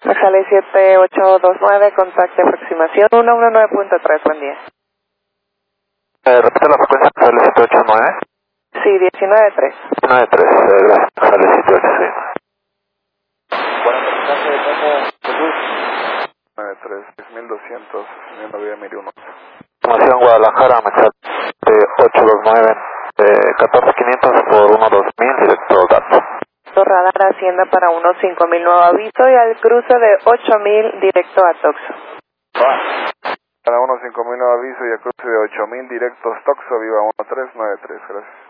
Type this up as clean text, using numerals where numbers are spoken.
Sale 7829, contacto de aproximación 119.3, buen día. Repite la frecuencia, sale 789. Sí, 193. 93, gracias, sale 786. Bueno, mensaje de Tomo Jesús. 93, 6200, Unión Vía 1001. Información Guadalajara, me sale 829, 14500 por 12000, directo datos. Radar Hacienda para 15000 nuevo aviso y al cruce de 8000 directo a Toxo. Para 15000 nuevo aviso y a cruce de 8000 directos Toxo, viva 1393, gracias.